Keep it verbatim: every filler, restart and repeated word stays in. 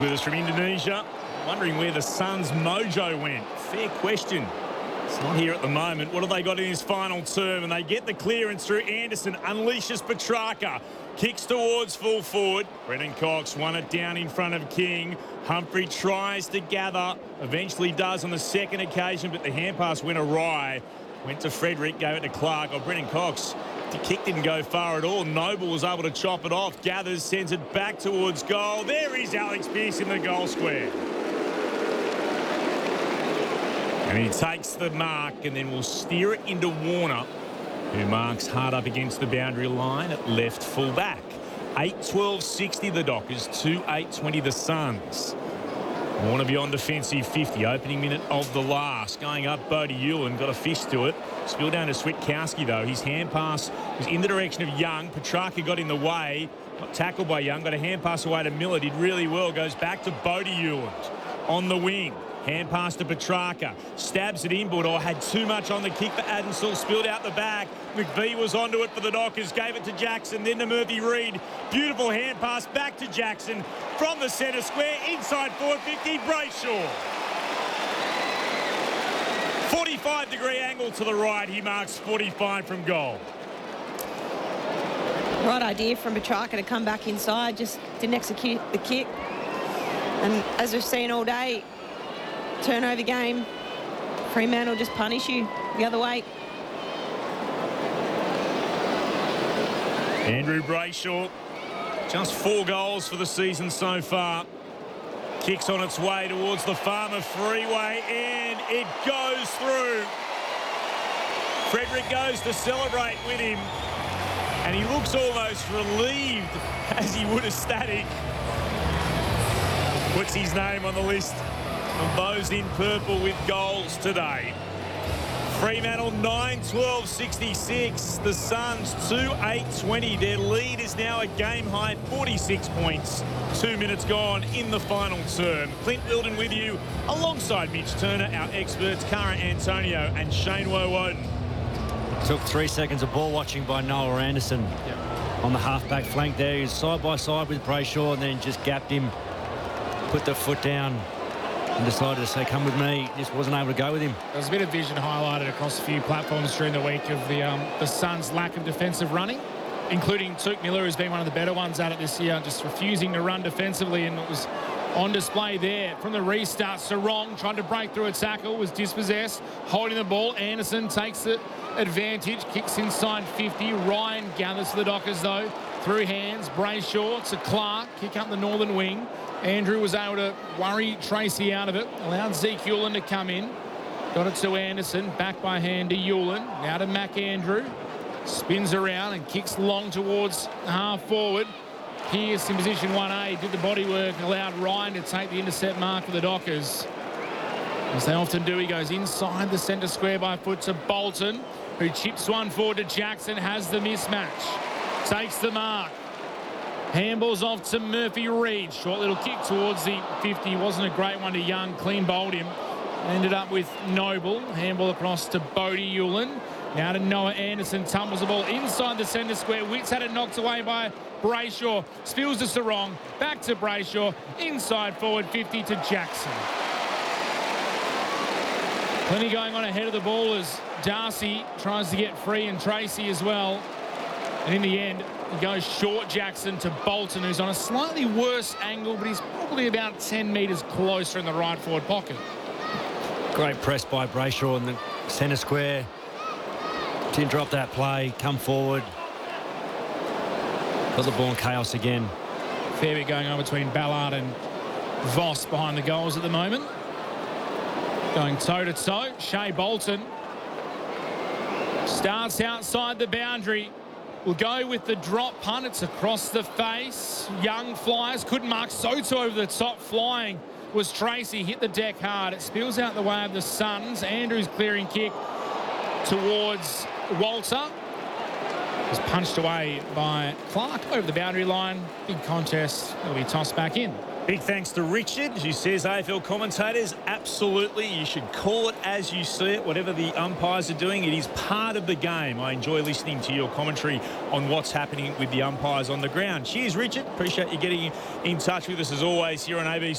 With us from Indonesia, wondering where the Suns' mojo went. Fair question. It's not here at the moment. What have they got in his final term? And they get the clearance through. Anderson unleashes Petrarca. Kicks towards full forward. Brennan Cox won it down in front of King. Humphrey tries to gather. Eventually does on the second occasion, but the hand pass went awry. Went to Frederick, gave it to Clark. Oh, Brennan Cox, the kick didn't go far at all. Noble was able to chop it off. Gathers, sends it back towards goal. There is Alex Pearce in the goal square. And he takes the mark and then will steer it into Warner, who marks hard up against the boundary line at left full back. eight twelve sixty the Dockers, two eight twenty the Suns. Warner beyond defensive fifty, opening minute of the last. Going up, Bodie Ewan got a fish to it. Spilled down to Switkowski though. His hand pass was in the direction of Young. Petrarca got in the way. Got tackled by Young. Got a hand pass away to Miller. Did really well. Goes back to Bodie Ewan on the wing. Hand pass to Petrarca. Stabs it inboard. Or had too much on the kick for Adensall. Spilled out the back. McVie was onto it for the Dockers. Gave it to Jackson. Then to Murphy Reid. Beautiful hand pass back to Jackson. From the centre square. Inside forward fifty. Brayshaw. forty-five degree angle to the right. He marks forty-five from goal. Right idea from Petrarca to come back inside. Just didn't execute the kick. And as we've seen all day, turnover game, Fremantle just punish you the other way. Andrew Brayshaw, just four goals for the season so far. Kicks on its way towards the Farmer Freeway and it goes through. Frederick goes to celebrate with him and he looks almost relieved as he would a static. Puts his name on the list of those in purple with goals today. Fremantle nine twelve sixty-six. The Suns two eight twenty. Their lead is now a game high forty-six points. Two minutes gone in the final term. Clint Wilden with you alongside Mitch Turner, our experts Cara Antonio and Shane Woewodin. Took three seconds of ball watching by Noah Anderson yep. on the half-back flank there. He was side by side with Brayshaw and then just gapped him, put the foot down and decided to say, come with me. Just wasn't able to go with him. There was a bit of vision highlighted across a few platforms during the week of the um, the Suns' lack of defensive running, including Touk Miller, who's been one of the better ones at it this year, just refusing to run defensively, and it was on display there from the restart. Sarong trying to break through a tackle, was dispossessed, holding the ball. Anderson takes the advantage, kicks inside fifty. Ryan gathers for the Dockers, though, through hands. Brayshaw to Clark, kick up the northern wing. Andrew was able to worry Tracy out of it, allowed Zeke Hewlin to come in. Got it to Anderson, back by hand to Hewlin. Now to McAndrew. Spins around and kicks long towards half forward. Pearce in position one A, did the body work, allowed Ryan to take the intercept mark for the Dockers. As they often do, he goes inside the centre square by foot to Bolton, who chips one forward to Jackson, has the mismatch. Takes the mark. Handballs off to Murphy Reid. Short little kick towards the fifty. Wasn't a great one to Young. Clean bowled him. Ended up with Noble. Handball across to Bodie Ewan. Now to Noah Anderson. Tumbles the ball inside the centre square. Witts had it knocked away by Brayshaw. Spills to Sarong. Back to Brayshaw. Inside forward fifty to Jackson. Plenty going on ahead of the ball as Darcy tries to get free and Tracy as well. And in the end, he goes short Jackson to Bolton, who's on a slightly worse angle, but he's probably about ten metres closer in the right forward pocket. Great press by Brayshaw in the centre square. Didn't drop that play, come forward. Got the ball in chaos again. Fair bit going on between Ballard and Voss behind the goals at the moment. Going toe-to-toe, Shea Bolton starts outside the boundary. We'll go with the drop punt. It's across the face. Young flies. Couldn't mark. Soto over the top. Flying was Tracy. Hit the deck hard. It spills out the way of the Suns. Andrews clearing kick towards Walter. Was punched away by Clark over the boundary line. Big contest. It'll be tossed back in. Big thanks to Richard, who says, A F L commentators, absolutely, you should call it as you see it, whatever the umpires are doing. It is part of the game. I enjoy listening to your commentary on what's happening with the umpires on the ground. Cheers, Richard. Appreciate you getting in touch with us as always here on A B C.